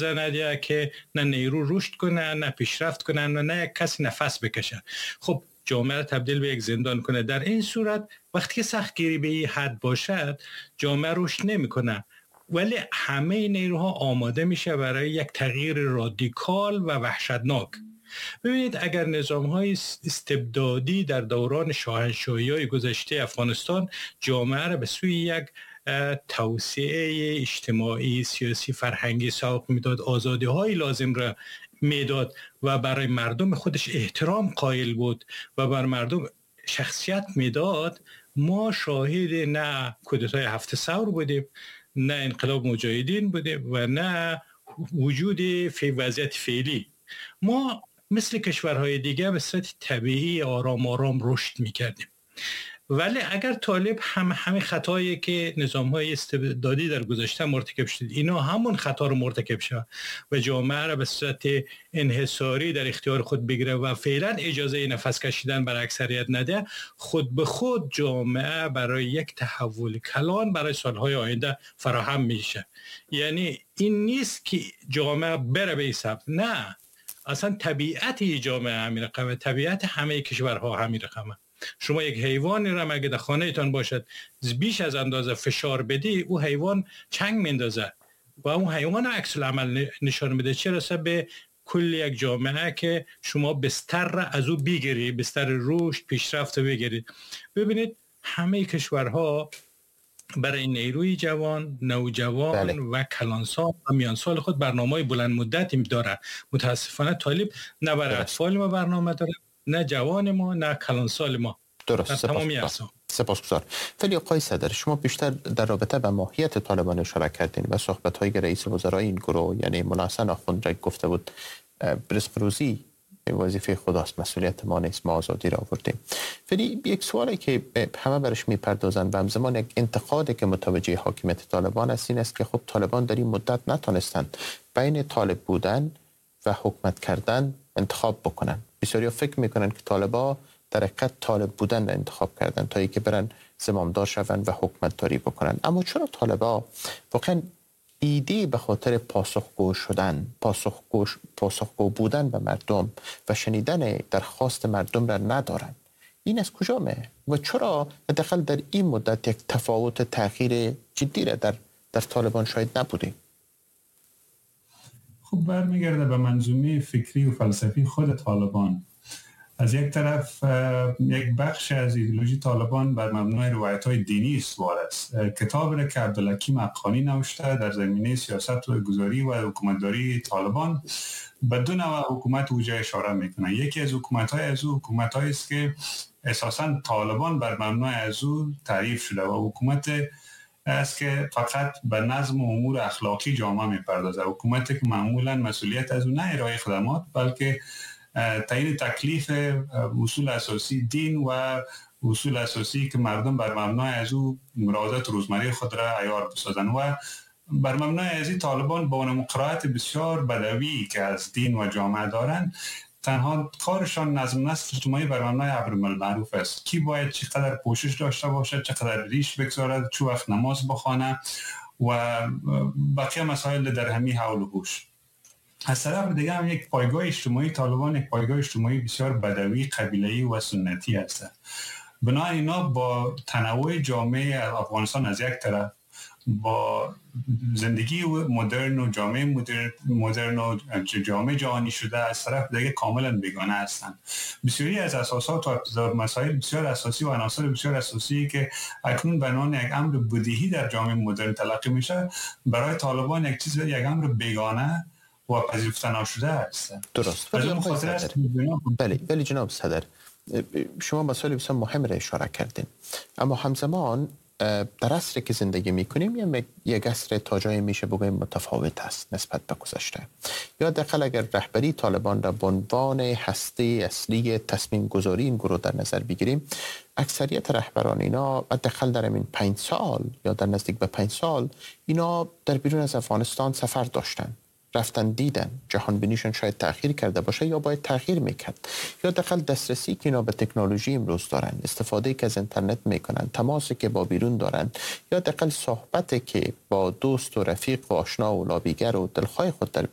اجازه نده که نه نیرو رشد کنه، نه پیشرفت کنه، نه یک کسی نفس بکشه. خب جامعه را تبدیل به یک زندان کنه. در این صورت وقتی که سختگیری به این حد باشد جامعه رشد نمیکنه، ولی همه نیروها آماده میشه برای یک تغییر رادیکال و وحشتناک. ببینید اگر نظام‌های استبدادی در دوران شاهنشاهی‌های گذشته افغانستان جامعه را به سوی یک توسعه اجتماعی، سیاسی، فرهنگی سوق میداد، آزادی‌های لازم را میداد و برای مردم خودش احترام قائل بود و بر مردم شخصیت میداد، ما شاهد نه کودتای 7 ثور بودیم، نه انقلاب مجاهدین بودیم و نه وجود وضعیت فعلی. ما مثل کشورهای دیگه به صورت طبیعی آرام آرام رشد میکردیم. ولی اگر طالب همه خطایی که نظام‌های استبدادی در گذشته مرتکب شد اینا همون خطا رو مرتکب شد و جامعه را به صورت انحصاری در اختیار خود بگیره و فعلا اجازه نفس کشیدن بر اکثریت نده، خود به خود جامعه برای یک تحول کلان برای سالهای آینده فراهم میشه. یعنی این نیست که جامعه بره به حساب، نه، اصلا طبیعت جامعه همین رقمه، طبیعت همه کشورها همین رقمه. شما یک حیوانی را مگه در خانه ایتان باشد بیش از اندازه فشار بدی، او حیوان چنگ میندازه و اون حیوان عکس العمل نشان میده، چه رسه به کل یک جامعه که شما بستر را از او بگیری، بستر رشد پیشرفت بگیرید. ببینید همه کشورها برای نیروی جوان، نوجوان و کلانسال و میانسال خود برنامه‌های بلند مدتی داره. متاسفانه طالب نه برای اطفال ما برنامه داره، نه جوان ما، نه کلانسال ما. درست. سپاسگزار. ولی آقای صدر، شما بیشتر در رابطه با ماهیت طالبان اشاره کردین و صحبت‌های رئیس وزرای این گروه یعنی مناصر آخوند گفته بود رزق روزی وظیفه خداست، مسئولیت ما نیست، ما آزادی را آوردیم. ولی یک سوالی که همه برش میپردازند و همزمان یک انتقادی که متوجه حاکمیت طالبان است این است که خب طالبان در این مدت نتونستند بین طالب بودن و حکومت کردن انتخاب بکنن. بسیاری فکر میکنن که طالبا در حقیقت طالب بودن را انتخاب کردن تا اینکه برن زمامدار شوند و حکومت داری بکنن. اما چرا طالبا واقعا ایده به خاطر پاسخگو شدن، پاسخگو بودن به مردم و شنیدن درخواست مردم را ندارن؟ این از کجا میاد و چرا حداقل در این مدت یک تفاوت تغییر جدی را در طالبان شاید نبوده؟ خب برمیگرده به منظومه فکری و فلسفی خود طالبان. از یک طرف یک بخش از ایدئولوژی طالبان بر مبنای روایت‌های دینی استوار است. کتابی را که عبدالحکیم حقانی نوشته در زمینه سیاست و گذاری و حکومتداری طالبان به دو نوع حکومت وجه اشاره میکنه. یکی از حکومت‌های از او حکومت‌هایی است که اساساً طالبان بر مبنای از او تعریف شده و حکومت است که فقط به نظم و امور اخلاقی جامعه میپردازه. حکومتی که معمولاً مسئولیت از او نه ارائه خدمات بلکه تعیین تکلیف اصول اساسی دین و اصول اساسی که مردم بر مبنای از او مرادات روزمره خود را عیار بسازند و بر مبنای از این طالبان با اون قرائت بسیار بدوی که از دین و جامعه دارند تنها کارشان نظم نسل اجتماعی بر مبنای امر بالمعروف است. کی باید چقدر پوشش داشته باشد، چقدر ریش بگذارد، چه وقت نماز بخوانه و بقیه مسائل در همین حول و حوش. از طرف دیگه هم یک پایگاه اجتماعی طالبان یک پایگاه اجتماعی بسیار بدوی، قبیله‌ای و سنتی است. بنابراین اینا با تنوع جامعه افغانستان از یک طرف، با زندگی مدرن و جامعه مدرن و جامعه جهانی شده از طرف دیگه کاملا بیگانه هستند. بسیاری از اساسات و مسائل بسیار اساسی و عناصر بسیار اساسی که اکنون به عنوان یک امر بدیهی در جامعه مدرن تلقی میشه برای طالبان یک امر بیگانه و پذیرفته نشده است. درست. ولی جناب صدر، شما مسائل بسیار مهم را اشاره کردین، اما همزمان در عصری که زندگی میکنیم یک عصر تا جایی میشه بگویم متفاوت است نسبت به گذشته. یا حداقل اگر رهبری طالبان را به عنوان هسته اصلی تصمیم گذاری این گروه در نظر بگیریم، اکثریت رهبران اینا حداقل در این 5 سال یا در نزدیک به 5 سال اینا در بیرون از افغانستان سفر داشتن، رفتن دیدن، جهان بینیشون شاید تأخیر کرده باشه یا باید تأخیر میکرد، یا حداقل دسترسی که اینا به تکنولوژی امروز دارن، استفاده که از اینترنت میکنن، تماسی که با بیرون دارن، یا حداقل صحبتی که با دوست و رفیق و آشنا و لابیگر و دلخواه خود در